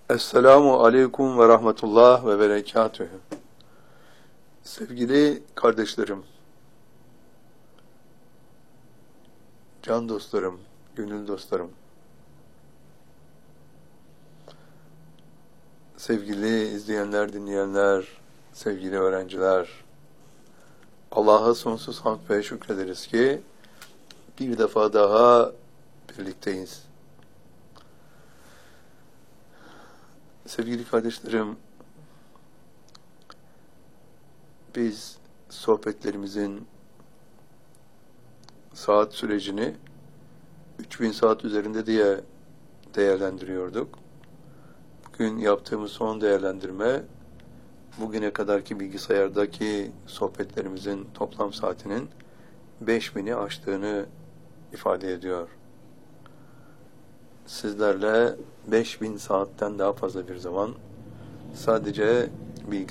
Esselamu aleyküm ve rahmetullah ve berekatühü. Sevgili kardeşlerim, can dostlarım, gönül dostlarım, sevgili izleyenler, dinleyenler, sevgili öğrenciler, Allah'a sonsuz hamd ve şükrederiz ki bir defa daha birlikteyiz. Sevgili kardeşlerim, biz sohbetlerimizin saat sürecini 3000 saat üzerinde diye değerlendiriyorduk. Bugün yaptığımız son değerlendirme, bugüne kadarki bilgisayardaki sohbetlerimizin toplam saatinin 5000'i aştığını ifade ediyor. Sizlerle 5000 saatten daha fazla bir zaman sadece bilgisayar